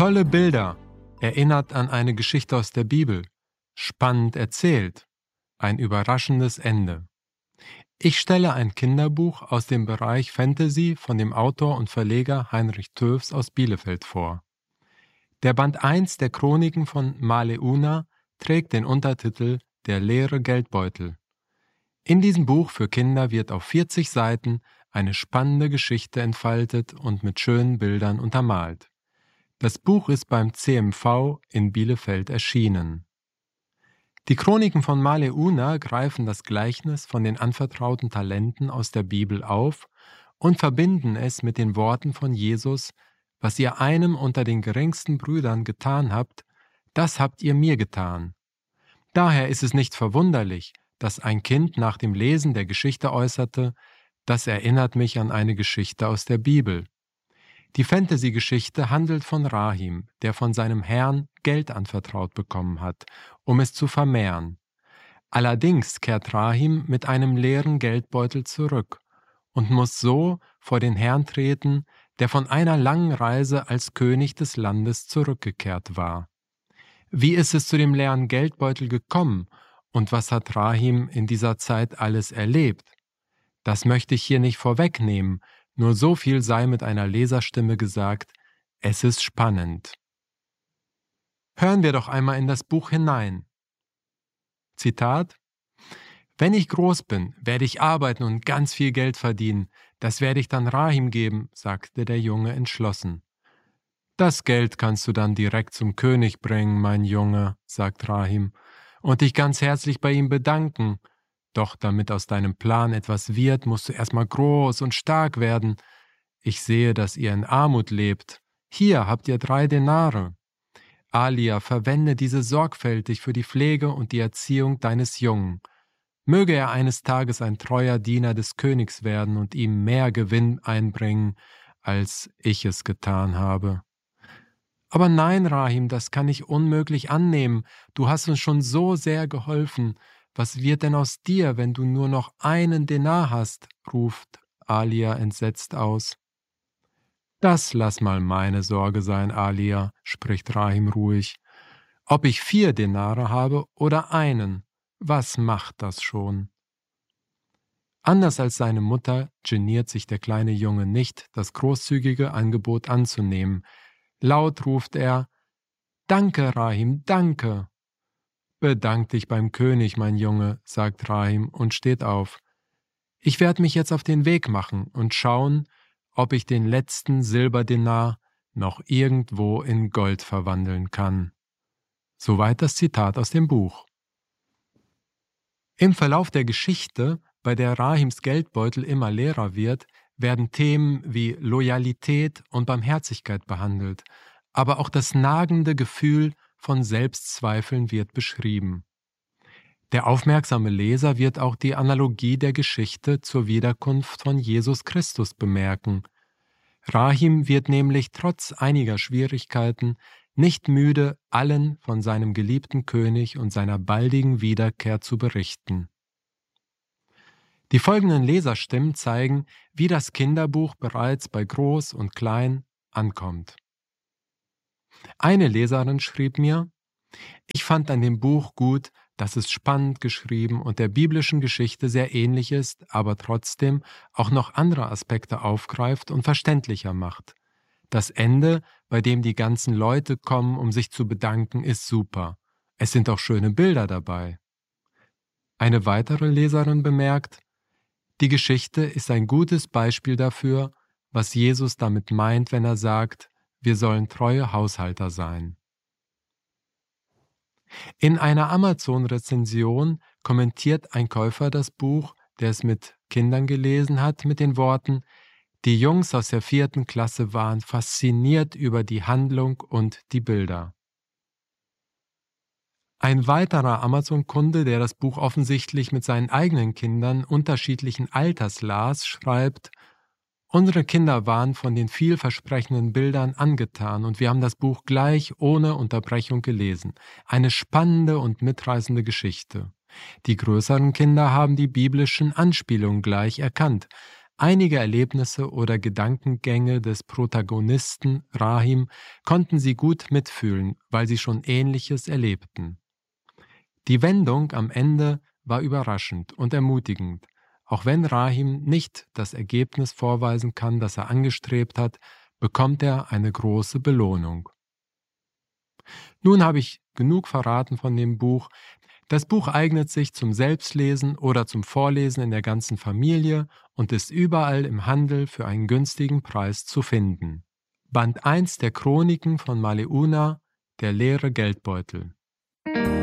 Tolle Bilder, erinnert an eine Geschichte aus der Bibel, spannend erzählt, ein überraschendes Ende. Ich stelle ein Kinderbuch aus dem Bereich Fantasy von dem Autor und Verleger Heinrich Toews aus Bielefeld vor. Der Band 1 der Chroniken von Maleuna trägt den Untertitel Der leere Geldbeutel. In diesem Buch für Kinder wird auf 40 Seiten eine spannende Geschichte entfaltet und mit schönen Bildern untermalt. Das Buch ist beim CMV in Bielefeld erschienen. Die Chroniken von Maleuna greifen das Gleichnis von den anvertrauten Talenten aus der Bibel auf und verbinden es mit den Worten von Jesus: Was ihr einem unter den geringsten Brüdern getan habt, das habt ihr mir getan. Daher ist es nicht verwunderlich, dass ein Kind nach dem Lesen der Geschichte äußerte: Das erinnert mich an eine Geschichte aus der Bibel. Die Fantasy-Geschichte handelt von Rahim, der von seinem Herrn Geld anvertraut bekommen hat, um es zu vermehren. Allerdings kehrt Rahim mit einem leeren Geldbeutel zurück und muss so vor den Herrn treten, der von einer langen Reise als König des Landes zurückgekehrt war. Wie ist es zu dem leeren Geldbeutel gekommen und was hat Rahim in dieser Zeit alles erlebt? Das möchte ich hier nicht vorwegnehmen, nur so viel sei mit einer Leserstimme gesagt: Es ist spannend. Hören wir doch einmal in das Buch hinein. Zitat: Wenn ich groß bin, werde ich arbeiten und ganz viel Geld verdienen. Das werde ich dann Rahim geben, sagte der Junge entschlossen. Das Geld kannst du dann direkt zum König bringen, mein Junge, sagt Rahim, und dich ganz herzlich bei ihm bedanken. Doch damit aus deinem Plan etwas wird, musst du erstmal groß und stark werden. Ich sehe, dass ihr in Armut lebt. Hier habt ihr 3 Denare. Alia, verwende diese sorgfältig für die Pflege und die Erziehung deines Jungen. Möge er eines Tages ein treuer Diener des Königs werden und ihm mehr Gewinn einbringen, als ich es getan habe. Aber nein, Rahim, das kann ich unmöglich annehmen. Du hast uns schon so sehr geholfen. Was wird denn aus dir, wenn du nur noch 1 Denar hast? Ruft Alia entsetzt aus. Das lass mal meine Sorge sein, Alia, spricht Rahim ruhig. Ob ich 4 Denare habe oder 1, was macht das schon? Anders als seine Mutter geniert sich der kleine Junge nicht, das großzügige Angebot anzunehmen. Laut ruft er: Danke, Rahim, danke! Bedank dich beim König, mein Junge, sagt Rahim und steht auf. Ich werde mich jetzt auf den Weg machen und schauen, ob ich den letzten Silberdenar noch irgendwo in Gold verwandeln kann. Soweit das Zitat aus dem Buch. Im Verlauf der Geschichte, bei der Rahims Geldbeutel immer leerer wird, werden Themen wie Loyalität und Barmherzigkeit behandelt, aber auch das nagende Gefühl von Selbstzweifeln wird beschrieben. Der aufmerksame Leser wird auch die Analogie der Geschichte zur Wiederkunft von Jesus Christus bemerken. Rahim wird nämlich trotz einiger Schwierigkeiten nicht müde, allen von seinem geliebten König und seiner baldigen Wiederkehr zu berichten. Die folgenden Leserstimmen zeigen, wie das Kinderbuch bereits bei Groß und Klein ankommt. Eine Leserin schrieb mir: Ich fand an dem Buch gut, dass es spannend geschrieben und der biblischen Geschichte sehr ähnlich ist, aber trotzdem auch noch andere Aspekte aufgreift und verständlicher macht. Das Ende, bei dem die ganzen Leute kommen, um sich zu bedanken, ist super. Es sind auch schöne Bilder dabei. Eine weitere Leserin bemerkt: Die Geschichte ist ein gutes Beispiel dafür, was Jesus damit meint, wenn er sagt, wir sollen treue Haushalter sein. In einer Amazon-Rezension kommentiert ein Käufer das Buch, der es mit Kindern gelesen hat, mit den Worten: Die Jungs aus der 4. Klasse waren fasziniert über die Handlung und die Bilder. Ein weiterer Amazon-Kunde, der das Buch offensichtlich mit seinen eigenen Kindern unterschiedlichen Alters las, schreibt: Unsere Kinder waren von den vielversprechenden Bildern angetan und wir haben das Buch gleich ohne Unterbrechung gelesen. Eine spannende und mitreißende Geschichte. Die größeren Kinder haben die biblischen Anspielungen gleich erkannt. Einige Erlebnisse oder Gedankengänge des Protagonisten Rahim konnten sie gut mitfühlen, weil sie schon Ähnliches erlebten. Die Wendung am Ende war überraschend und ermutigend. Auch wenn Rahim nicht das Ergebnis vorweisen kann, das er angestrebt hat, bekommt er eine große Belohnung. Nun habe ich genug verraten von dem Buch. Das Buch eignet sich zum Selbstlesen oder zum Vorlesen in der ganzen Familie und ist überall im Handel für einen günstigen Preis zu finden. Band 1 der Chroniken von Maleuna, der leere Geldbeutel.